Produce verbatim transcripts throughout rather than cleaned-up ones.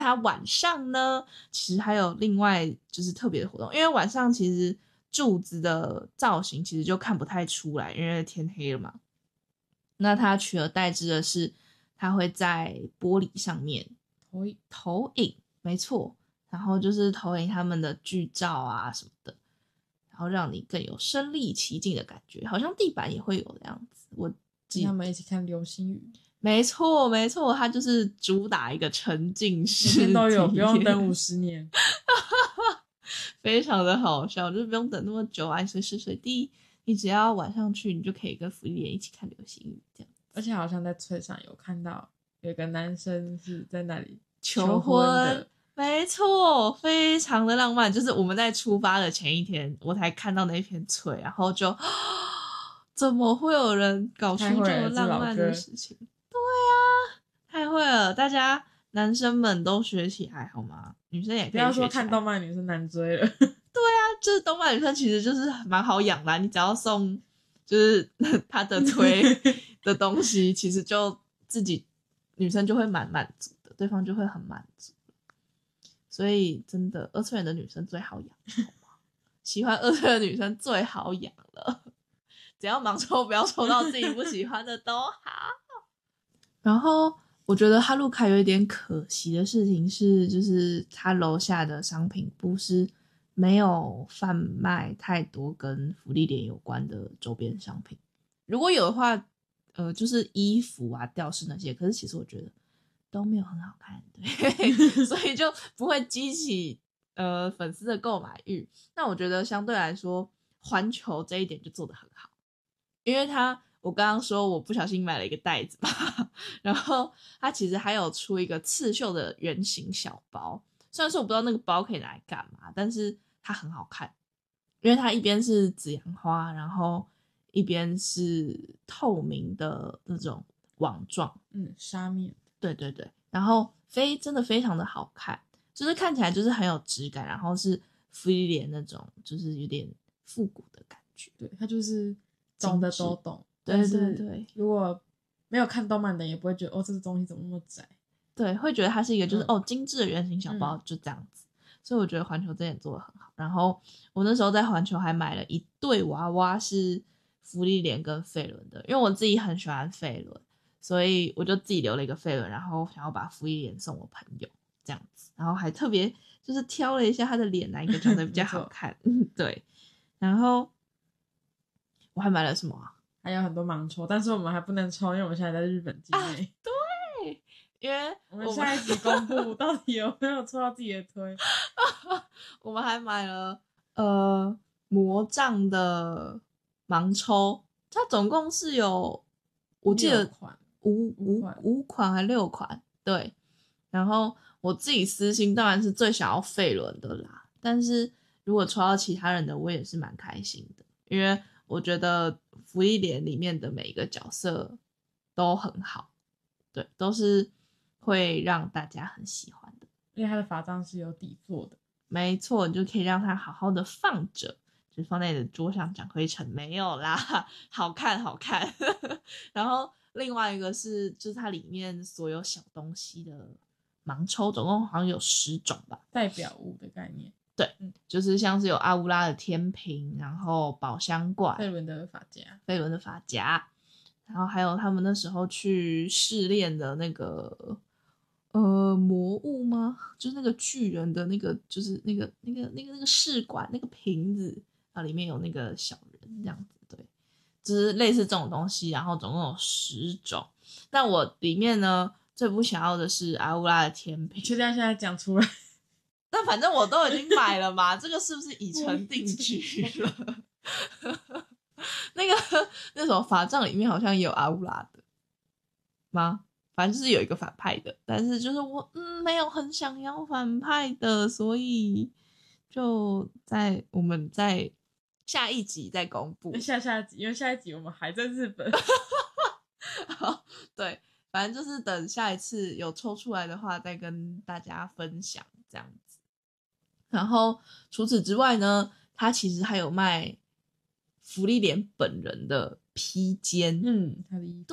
它晚上呢，其实还有另外就是特别的活动，因为晚上其实柱子的造型其实就看不太出来，因为天黑了嘛。那它取而代之的是，它会在玻璃上面投影， 投影，没错，然后就是投影他们的剧照啊什么的，然后让你更有身临其境的感觉，好像地板也会有这样子。我跟他们一起看流星雨， 没错没错，它就是主打一个沉浸式， 每天都有，不用等五十年， 非常的好笑，就是不用等那么久啊，随时随地，你只要晚上去，你就可以跟福利莲一起看流星雨这样。 而且好像在翠上有看到有一个男生是在那里求婚的，没错，非常的浪漫。就是我们在出发的前一天，我才看到那片翠，然后就怎么会有人搞出这么浪漫的事情？对啊，太会了！大家男生们都学起来好吗？女生也可以学起来。 不要说看动漫女生难追了。 对啊，就是动漫女生其实就是蛮好养的、啊，你只要送就是她的推的东西，其实就自己女生就会蛮满足的，对方就会很满足。所以真的，二次元的女生最好养，好吗？喜欢二次元的女生最好养了，只要盲抽不要抽到自己不喜欢的都好。然后我觉得哈路卡有一点可惜的事情是，就是他楼下的商品部是没有贩卖太多跟福利点有关的周边商品。如果有的话，呃，就是衣服啊、吊饰那些，可是其实我觉得都没有很好看，对，所以就不会激起呃粉丝的购买欲。那我觉得相对来说，环球这一点就做得很好，因为他我刚刚说我不小心买了一个袋子嘛，然后它其实还有出一个刺绣的圆形小包，虽然说我不知道那个包可以拿来干嘛，但是它很好看，因为它一边是紫阳花，然后一边是透明的那种网状， 嗯，纱面， 对对对，然后非真的非常的好看，就是看起来就是很有质感，然后是福利莲那种就是有点复古的感觉， 对，它就是懂的都懂， 对对对， 如果没有看动漫的人也不会觉得哦，这个东西怎么那么窄， 对，会觉得它是一个就是、 嗯、 哦精致的圆形小包、嗯、就这样子，所以我觉得环球这点做得很好。然后我那时候在环球还买了一对娃娃是福利莲跟费伦的，因为我自己很喜欢费伦，所以我就自己留了一个费伦，然后想要把福利莲送我朋友这样子，然后还特别就是挑了一下他的脸哪一个长得比较好看对，然后我还买了什么啊？ 还有很多盲抽，但是我们还不能抽，因为我们现在在日本境内、啊、 对，因为我们下一集公布到底有没有抽到自己的推我们还买了呃魔杖的盲抽，它总共是有我记得五五五款还六款，对，然后我自己私心当然是最想要费伦的啦，但是如果抽到其他人的我也是蛮开心的，因为我觉得福利莲里面的每一个角色都很好，对，都是会让大家很喜欢的， 因为它的法杖是有底座的， 没错，你就可以让它好好的放着，就放在你的桌上长灰尘，没有啦，好看好看然后另外一个是就是它里面所有小东西的盲抽，总共好像有十种吧， 代表物的概念， 对、嗯、就是像是有阿乌拉的天平，然后宝箱怪， 费伦的发夹， 费伦的发夹，然后还有他们那时候去试炼的那个呃魔物吗？就是那个巨人的那个，就是那个那个那个那个试管那个瓶子啊，里面有那个小人这样子，对，就是类似这种东西，然后总共有十种。但我里面呢最不想要的是阿乌拉的天平， 确定现在讲出来？ 但反正我都已经买了嘛，这个是不是已成定局了？那个那种法杖里面好像也有阿乌拉的吗？反正就是有一个反派的，但是就是我嗯没有很想要反派的，所以就在我们在下一集再公布。 下下一集，因为下一集我们还在日本。 好，对，反正就是等下一次有抽出来的话，再跟大家分享这样子。然后除此之外呢，他其实还有卖福利莲本人的披肩， 嗯，他的衣服对，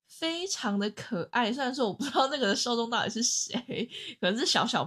非常的可爱。虽然说我不知道那个的受众到底是谁，可能是小小